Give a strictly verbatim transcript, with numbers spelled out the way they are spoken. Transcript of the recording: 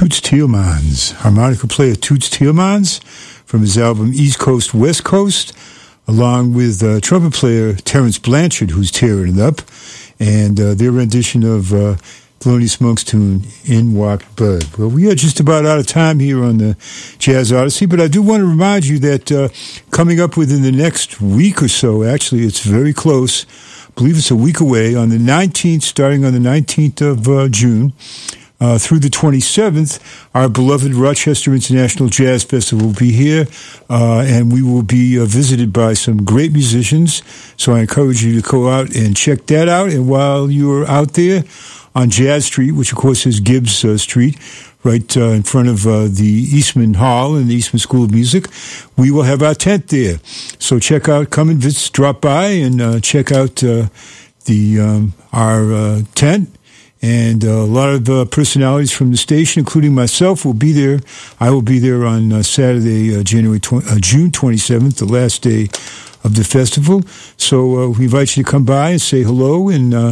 Toots Thielemans, harmonica player Toots Thielemans, from his album East Coast, West Coast, along with uh, trumpet player Terrence Blanchard, who's tearing it up, and uh, their rendition of uh, Thelonious Monk's tune, In Walked Bud. Well, we are just about out of time here on the Jazz Odyssey, but I do want to remind you that uh, coming up within the next week or so, actually, it's very close, I believe it's a week away, on the nineteenth, starting on the nineteenth of uh, June, Uh, through the twenty-seventh, our beloved Rochester International Jazz Festival will be here, uh, and we will be uh, visited by some great musicians. So I encourage you to go out and check that out. And while you're out there on Jazz Street, which of course is Gibbs uh, Street, right uh, in front of uh, the Eastman Hall and the Eastman School of Music, we will have our tent there. So check out, come and visit, drop by, and uh, check out uh, the um, our uh, tent. And uh, a lot of uh, personalities from the station, including myself, will be there. I will be there on uh, Saturday, uh, January tw- uh, June twenty-seventh, the last day of the festival. So uh, we invite you to come by and say hello and uh,